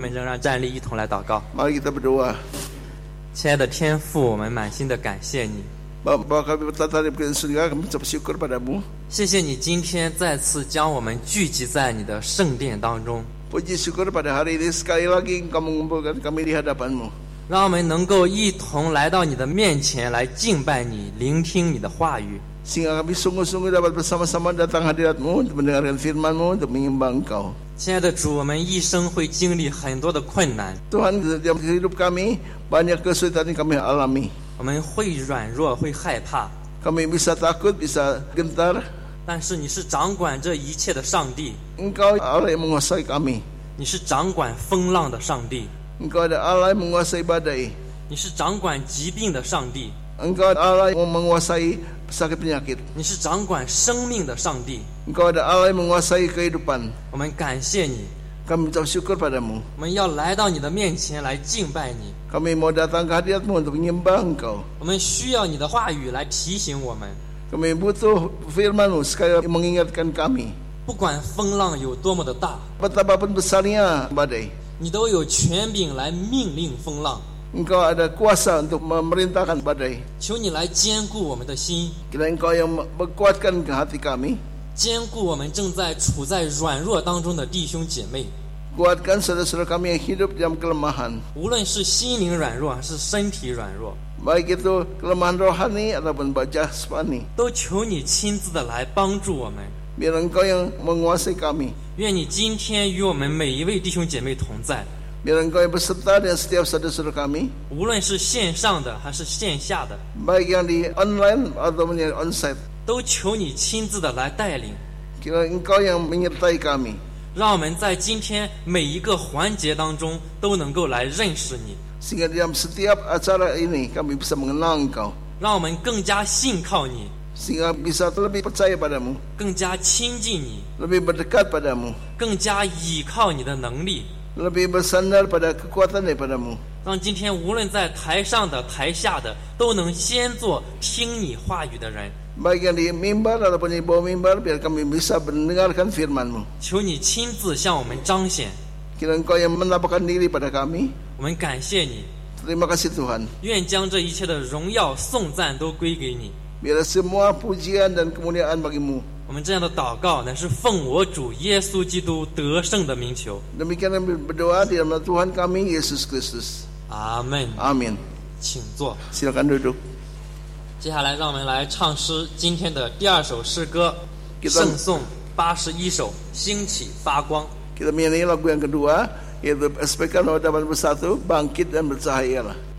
们仍然站立，一同来祷告。 Mari kita berdoa. 亲爱的天父，我们满心的感谢你， Bapa kami bertata di surga, kami ucap syukur padamu. 谢谢你今天再次将我们聚集在你的圣殿当中， Puji syukur pada hari ini sekali lagi Engkau mengumpulkan kami di hadapan-Mu. 让我们能够一同来到你的面前来敬拜你，聆听你的话语。 Sehingga kami sungguh-sungguh dapat bersama-sama datang hadirat-Mu untuk mendengarkan firman-Mu, untuk menyembah Engkau. 亲爱的主，我们一生会经历很多的困难， Tuhan, dalam hidup kami banyak kesulitan yang kami alami. 我们会软弱，会害怕， Kami bisa takut, bisa gentar. 但是你是掌管这一切的上帝， Engkau Allah yang menguasai kami. 你是掌管风浪的上帝， Engkau ada Allah yang menguasai badai. 你是掌管疾病的上帝， Engkau ada Allah yang menguasai sakit penyakit. 你是掌管生命的上帝。 Engkau ada Allah yang menguasai kehidupan. 我们感谢你， Kami ucap syukur padamu. 我们要来到你的面前来敬拜你， Kami mau datang ke hadirat-Mu untuk menyembah Engkau. 我们需要你的话语来提醒我们， Kami butuh firman-Mu sekali lagi mengingatkan kami. 不管风浪有多么的大， Betapapun besarnya badai, 你都有权柄来命令风浪。 Engkau ada kuasa untuk memerintahkan badai. 求你来坚固我们的心， Kiranya Engkau yang menguatkan hati kami. 坚固我们正在处在软弱当中的弟兄姐妹， Kuatkan saudara-saudara kami yang hidup dalam kelemahan. 无论是心灵软弱还是身体软弱， Baik itu kelemahan rohani ataupun jasmani. 都求你亲自的来帮助我们。 Biar Engkau yang menguasai kami. 愿你今天与我们每一位弟兄姐妹同在， Biar Engkau yang berserta dengan setiap saudara-saudara kami. 无论是线上的还是线下的， Baik yang di online ataupun yang onsite. 都求你亲自的来带领， Kiranya Engkau yang menyertai kami. 让我们在今天每一个环节当中都能够来认识你， Sehingga dalam setiap acara ini kami bisa mengenal Engkau. 让我们更加信靠你， Sehingga bisa lebih percaya padamu. 更加亲近你， Lebih berdekat padamu. 更加倚靠你的能力， Lebih bersandar pada kekuatan daripadamu. 让今天无论在台上的台下的都能先做听你话语的人。 Baik yang di mimbar ataupun di bawah mimbar, biar kami bisa mendengarkan firman-Mu. 求你亲自向我们彰显， Kiranya Engkau yang menampakkan diri pada kami. 我们感谢你， Terima kasih Tuhan. 愿将这一切的荣耀颂赞都归给你。 Biar semua pujian dan kemuliaan bagimu. 我们这样的祷告乃是奉我主耶稣基督得胜的名求。 Demikian kami berdoa di dalam Tuhan kami Yesus Kristus. 阿门。 Amin. 请坐。 Silakan duduk. 接下来让我们来唱诗今天的第二首诗歌， Kita 圣颂81首，兴起发光。 Kita menyanyi lagu yang kedua, yaitu SPK nomor 81, Bangkit dan Bercahayalah.